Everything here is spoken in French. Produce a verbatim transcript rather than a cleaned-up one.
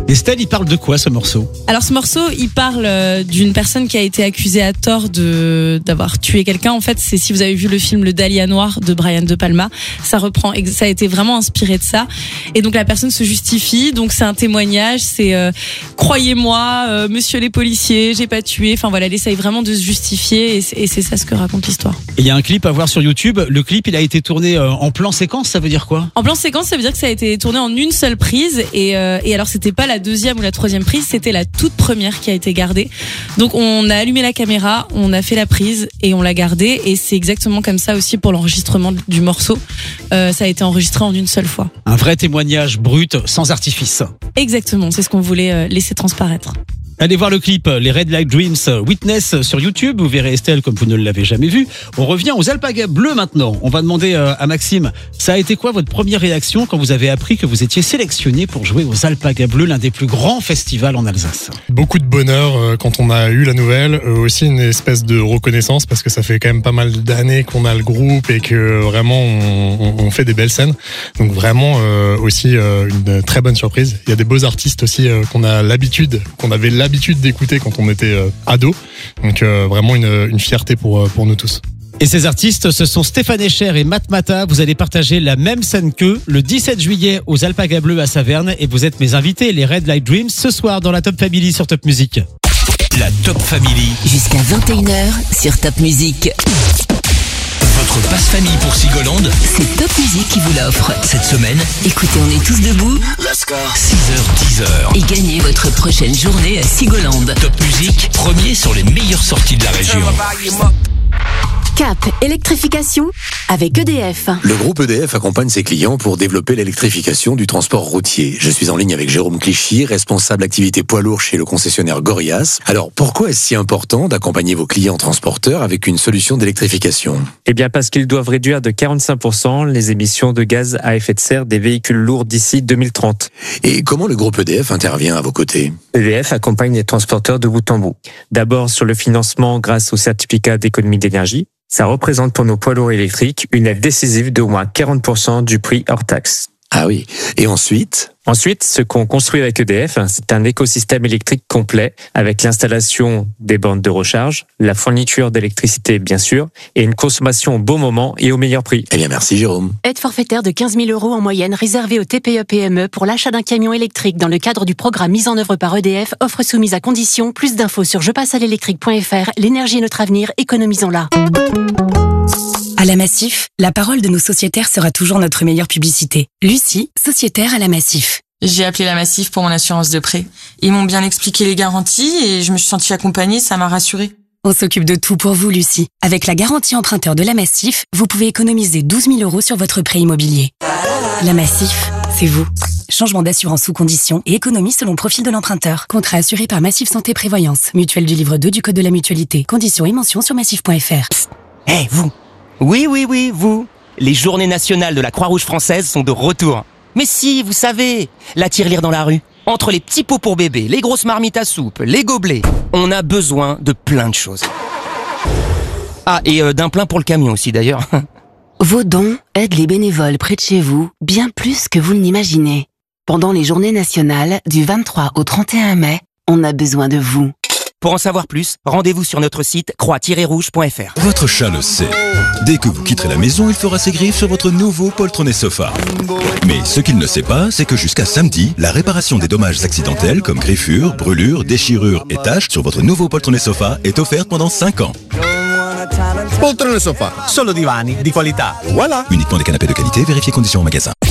Estelle, il parle de quoi ce morceau ? Alors ce morceau, il parle euh, d'une personne qui a été accusée à tort de d'avoir tué quelqu'un. En fait, c'est si vous avez vu le film Le Dahlia Noir de Brian De Palma, ça reprend, ça a été vraiment inspiré de ça. Et donc la personne se justifie. Donc c'est un témoignage. C'est euh, croyez-moi, euh, monsieur les policiers, j'ai pas tué. Enfin voilà, elle essaye vraiment de se justifier et c'est, et c'est ça ce que raconte l'histoire. Et il y a un clip à voir sur YouTube. Le clip, il a été tourné euh, en plan séquence. Ça veut dire quoi ? En plan séquence, ça veut dire que ça a été tourné en une seule prise. Et, euh, et alors c'était pas la deuxième ou la troisième prise, c'était la toute première qui a été gardée. Donc on a allumé la caméra, on a fait la prise et on l'a gardée. Et c'est exactement comme ça aussi pour l'enregistrement du morceau. Euh, ça a été enregistré en une seule fois. Un vrai témoignage brut, sans artifice. Exactement, c'est ce qu'on voulait euh, laisser transparaître. Allez voir le clip Les Red Light Dreams Witness sur YouTube. Vous verrez Estelle comme vous ne l'avez jamais vu. On revient aux alpagas bleus maintenant. On va demander à Maxime, ça a été quoi votre première réaction quand vous avez appris que vous étiez sélectionné pour jouer aux alpagas bleus, l'un des plus grands festivals en Alsace ? Beaucoup de bonheur quand on a eu la nouvelle. Aussi une espèce de reconnaissance parce que ça fait quand même pas mal d'années qu'on a le groupe et que vraiment on, on fait des belles scènes. Donc vraiment euh, aussi euh, une très bonne surprise. Il y a des beaux artistes aussi euh, qu'on a l'habitude, qu'on avait l'habitude l'habitude d'écouter quand on était euh, ado. Donc euh, vraiment une, une fierté pour, pour nous tous. Et ces artistes, ce sont Stéphane Escher et Matt Mata. Vous allez partager la même scène qu'eux le dix-sept juillet aux Alpagas Bleus à Saverne. Et vous êtes mes invités, les Red Light Dreams, ce soir dans la Top Family sur Top Music. La Top Family. Jusqu'à vingt et une heures sur Top Music. Votre passe-famille pour Sigoland, c'est Top Music qui vous l'offre. Cette semaine, écoutez, on est tous debout. Let's go. six heures, dix heures. Et gagnez votre prochaine journée à Sigoland. Top Music, premier sur les meilleures sorties de la région. Cap électrification avec E D F. Le groupe E D F accompagne ses clients pour développer l'électrification du transport routier. Je suis en ligne avec Jérôme Clichy, responsable activité poids lourd chez le concessionnaire Gorias. Alors, pourquoi est-ce si important d'accompagner vos clients transporteurs avec une solution d'électrification ? Eh bien, parce qu'ils doivent réduire de quarante-cinq pour cent les émissions de gaz à effet de serre des véhicules lourds d'ici deux mille trente. Et comment le groupe E D F intervient à vos côtés ? E D F accompagne les transporteurs de bout en bout. D'abord sur le financement grâce au certificat d'économie d'énergie. Ça représente pour nos poids lourds électriques une aide décisive d'au moins quarante pour cent du prix hors taxe. Ah oui. Et ensuite ? Ensuite, ce qu'on construit avec E D F, c'est un écosystème électrique complet avec l'installation des bornes de recharge, la fourniture d'électricité bien sûr, et une consommation au bon moment et au meilleur prix. Eh bien, merci Jérôme. Aide forfaitaire de quinze mille euros en moyenne réservée aux T P E P M E pour l'achat d'un camion électrique dans le cadre du programme mis en œuvre par E D F. Offre soumise à condition. Plus d'infos sur je passe à l'électrique point F R. L'énergie est notre avenir, économisons-la. À la Massif, la parole de nos sociétaires sera toujours notre meilleure publicité. Lucie, sociétaire à la Massif. J'ai appelé la Massif pour mon assurance de prêt. Ils m'ont bien expliqué les garanties et je me suis sentie accompagnée, ça m'a rassurée. On s'occupe de tout pour vous, Lucie. Avec la garantie emprunteur de la Massif, vous pouvez économiser douze mille euros sur votre prêt immobilier. La Massif, c'est vous. Changement d'assurance sous condition et économie selon profil de l'emprunteur. Contrat assuré par Massif Santé Prévoyance. Mutuelle du livre deux du Code de la Mutualité. Conditions et mentions sur massif point F R. Hé, hey, vous! Oui, oui, oui, vous! Les journées nationales de la Croix-Rouge française sont de retour. Mais si, vous savez, la tirelire dans la rue. Entre les petits pots pour bébé, les grosses marmites à soupe, les gobelets, on a besoin de plein de choses. Ah, et euh, d'un plein pour le camion aussi d'ailleurs. Vos dons aident les bénévoles près de chez vous bien plus que vous ne l'imaginez. Pendant les journées nationales, du vingt-trois au trente et un mai, on a besoin de vous. Pour en savoir plus, rendez-vous sur notre site croix tiret rouge point F R. Votre chat le sait. Dès que vous quitterez la maison, il fera ses griffes sur votre nouveau poltronné sofa. Mais ce qu'il ne sait pas, c'est que jusqu'à samedi, la réparation des dommages accidentels comme griffures, brûlures, déchirures et taches sur votre nouveau poltronné sofa est offerte pendant cinq ans. Poltrone sofa, solo divani di qualità. Voilà. Uniquement des canapés de qualité, vérifiez conditions en magasin.